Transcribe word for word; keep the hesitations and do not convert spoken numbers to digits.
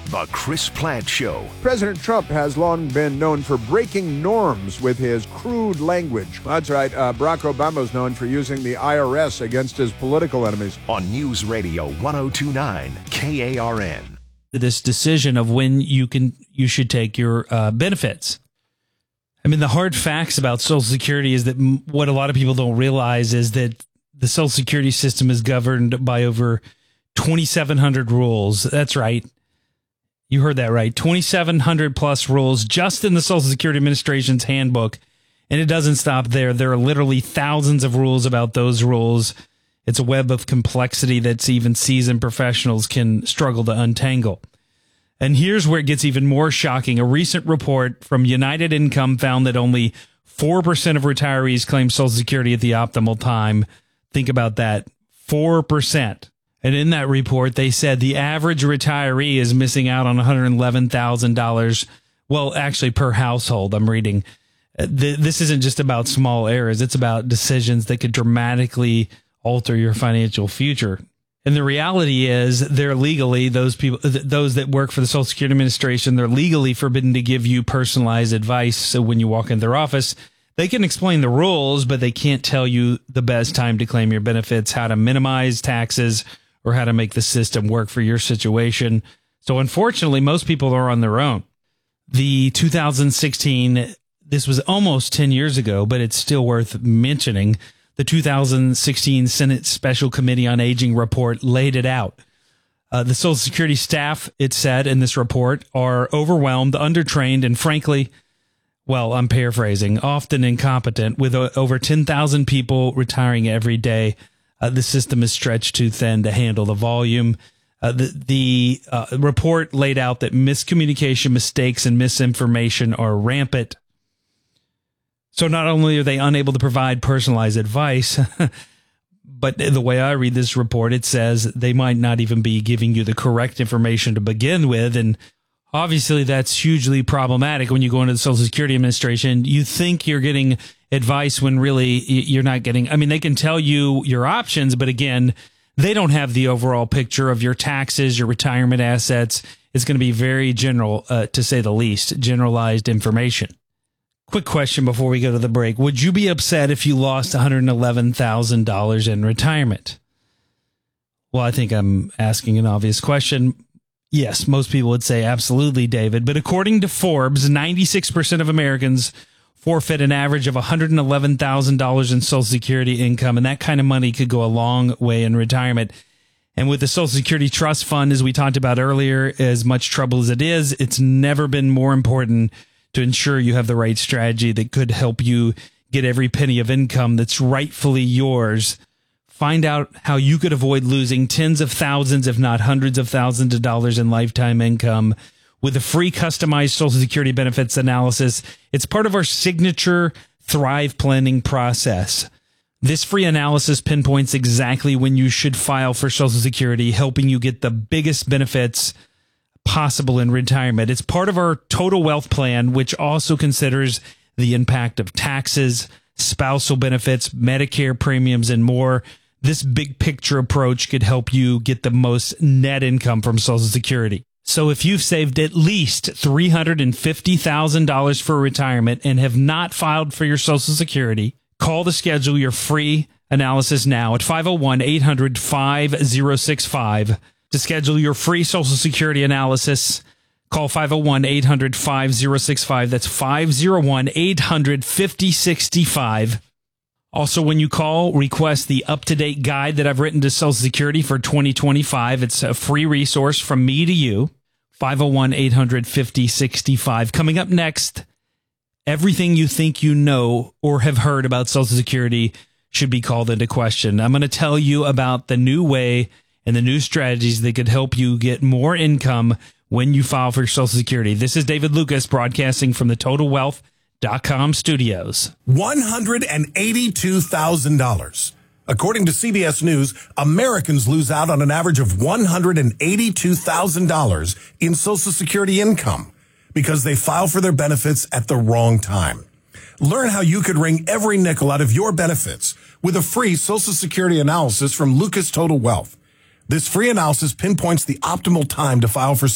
The Chris Plante Show. President Trump has long been known for breaking norms with his crude language. That's right. Uh, Barack Obama is known for using the I R S against his political enemies. On News Radio one oh two point nine K A R N. This decision of when you can you should take your uh, benefits. I mean, the hard facts about Social Security is that m- what a lot of people don't realize is that the Social Security system is governed by over twenty-seven hundred rules. That's right. You heard that right. twenty-seven hundred plus rules just in the Social Security Administration's handbook. And it doesn't stop there. There are literally thousands of rules about those rules. It's a web of complexity that even seasoned professionals can struggle to untangle. And here's where it gets even more shocking. A recent report from United Income found that only four percent of retirees claim Social Security at the optimal time. Think about that. four percent. And in that report, they said the average retiree is missing out on one hundred eleven thousand dollars. Well, actually, per household, I'm reading. This isn't just about small errors. It's about decisions that could dramatically alter your financial future. And the reality is they're legally, those people, those that work for the Social Security Administration, they're legally forbidden to give you personalized advice. So when you walk in their office, they can explain the rules, but they can't tell you the best time to claim your benefits, how to minimize taxes, or how to make the system work for your situation. So unfortunately, most people are on their own. The two thousand sixteen, this was almost ten years ago, but it's still worth mentioning. The two thousand sixteen Senate Special Committee on Aging report laid it out. Uh, the Social Security staff, it said in this report, are overwhelmed, undertrained, and frankly, well, I'm paraphrasing, often incompetent. With uh, over ten thousand people retiring every day, uh, the system is stretched too thin to handle the volume. Uh, the the uh, report laid out that miscommunication, mistakes, and misinformation are rampant. So not only are they unable to provide personalized advice, but the way I read this report, it says they might not even be giving you the correct information to begin with. And obviously that's hugely problematic when you go into the Social Security Administration. You think you're getting advice when really you're not getting. I mean, they can tell you your options, but again, they don't have the overall picture of your taxes, your retirement assets. It's going to be very general, uh, to say the least, generalized information. Quick question before we go to the break. Would you be upset if you lost one hundred eleven thousand dollars in retirement? Well, I think I'm asking an obvious question. Yes, most people would say absolutely, David. But according to Forbes, ninety-six percent of Americans forfeit an average of one hundred eleven thousand dollars in Social Security income, and that kind of money could go a long way in retirement. And with the Social Security Trust Fund, as we talked about earlier, as much trouble as it is, it's never been more important to ensure you have the right strategy that could help you get every penny of income that's rightfully yours. Find out how you could avoid losing tens of thousands, if not hundreds of thousands of dollars in lifetime income with a free customized Social Security benefits analysis. It's part of our signature Thrive planning process. This free analysis pinpoints exactly when you should file for Social Security, helping you get the biggest benefits possible in retirement. It's part of our total wealth plan, which also considers the impact of taxes, spousal benefits, Medicare premiums, and more. This big picture approach could help you get the most net income from Social Security. So if you've saved at least three hundred fifty thousand dollars for retirement and have not filed for your Social Security, call to schedule your free analysis now at five oh one, eight hundred, five oh six five. To schedule your free Social Security analysis, call five oh one, eight hundred, five oh six five. That's five oh one, eight hundred, five oh six five. Also, when you call, request the up-to-date guide that I've written to Social Security for twenty twenty-five. It's a free resource from me to you. five oh one, eight hundred, five oh six five. Coming up next, everything you think you know or have heard about Social Security should be called into question. I'm going to tell you about the new way and the new strategies that could help you get more income when you file for Social Security. This is David Lucas broadcasting from the Total Wealth dot com studios. one hundred eighty-two thousand dollars. According to C B S News, Americans lose out on an average of one hundred eighty-two thousand dollars in Social Security income because they file for their benefits at the wrong time. Learn how you could wring every nickel out of your benefits with a free Social Security analysis from Lucas Total Wealth. This free analysis pinpoints the optimal time to file for